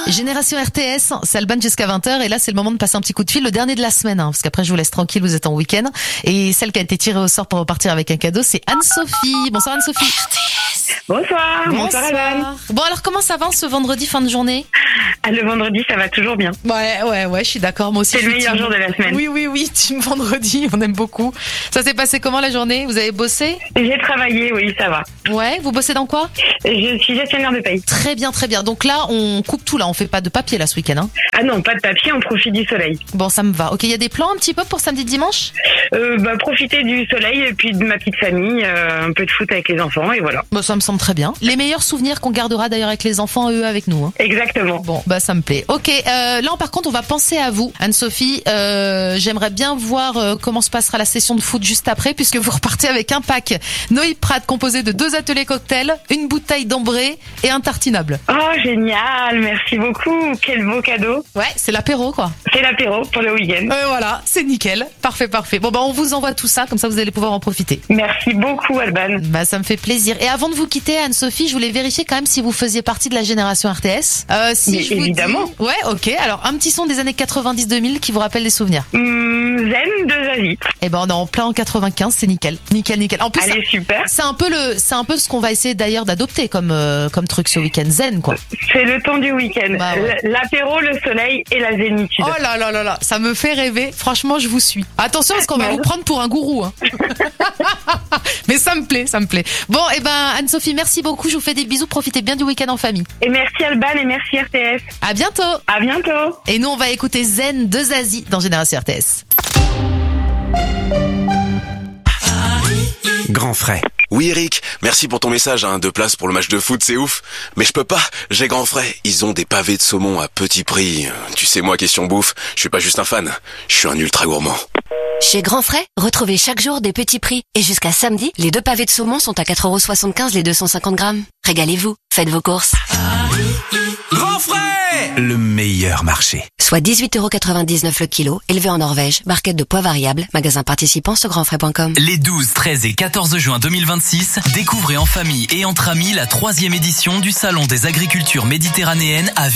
Génération RTS, c'est Alban jusqu'à 20h et là c'est le moment de passer un petit coup de fil, le dernier de la semaine, parce qu'après je vous laisse tranquille, vous êtes en week-end. Et celle qui a été tirée au sort pour repartir avec un cadeau, c'est Anne-Sophie. Bonsoir Anne-Sophie. Bonsoir. Bonsoir Alban. Bon alors comment ça va ce vendredi fin de journée? Le vendredi ça va toujours bien. Ouais, je suis d'accord, moi aussi. C'est le meilleur jour de la semaine. Oui, team vendredi, on aime beaucoup. Ça s'est passé comment la journée? Vous avez bossé? J'ai travaillé, oui, ça va. Ouais, vous bossez dans quoi? Je suis gestionnaire de paye. Très bien. Donc là, on coupe tout là, on fait pas de papier là ce week-end, hein? Ah non, pas de papier, on profite du soleil. Bon, ça me va. Ok, il y a des plans un petit peu pour samedi dimanche? Profiter du soleil et puis de ma petite famille, un peu de foot avec les enfants et voilà. Bon, ça me semble très bien. Les meilleurs souvenirs qu'on gardera d'ailleurs avec les enfants, eux avec nous, hein. Exactement. Bon, ça me plaît. Ok, là par contre, on va penser à vous, Anne-Sophie. J'aimerais bien voir comment se passera la session de foot juste après, puisque vous repartez avec un pack Noï Prat composé de 2 ateliers cocktails, une bouteille d'ambré et un tartinable. Oh, génial, merci beaucoup. Quel beau cadeau. Ouais, c'est l'apéro quoi. C'est l'apéro pour le week-end. Voilà, c'est nickel. Parfait. Bon, on vous envoie tout ça, comme ça vous allez pouvoir en profiter. Merci beaucoup, Alban. Ça me fait plaisir. Et avant de vous quitter, Anne-Sophie, je voulais vérifier quand même si vous faisiez partie de la génération RTS. Mais évidemment. Ouais, ok. Alors, un petit son des années 90-2000 qui vous rappelle des souvenirs. Zen de Zazie. Eh ben, on est en plein en 95, c'est nickel. En plus, allez, super. C'est un peu ce qu'on va essayer d'ailleurs d'adopter comme truc ce week-end. Zen, quoi. C'est le temps du week-end. Ouais. L'apéro, le soleil et la zénitude. Oh là, ça me fait rêver. Franchement, je vous suis. Attention, parce qu'on va vous prendre pour un gourou, hein. Mais ça me plaît. Bon, Anne-Sophie, merci beaucoup. Je vous fais des bisous. Profitez bien du week-end en famille. Et merci Alban et merci RTS. À bientôt. À bientôt. Et nous, on va écouter Zen de Zazie dans Génération RTS. Grand frais. Oui Eric, merci pour ton message, 2 places pour le match de foot, c'est ouf. Mais je peux pas, j'ai Grand frais. Ils ont des pavés de saumon à petit prix. Tu sais moi, question bouffe, je suis pas juste un fan, je suis un ultra gourmand. Chez Grand Frais, retrouvez chaque jour des petits prix. Et jusqu'à samedi, les 2 pavés de saumon sont à 4,75€ les 250 grammes. Régalez-vous, faites vos courses. Grand frais, le meilleur marché. Soit 18,99€ le kilo, élevé en Norvège, barquette de poids variable, magasin participant sur grandfrais.com. Les 12, 13 et 14 juin 2026, découvrez en famille et entre amis la 3e édition du Salon des agricultures méditerranéennes à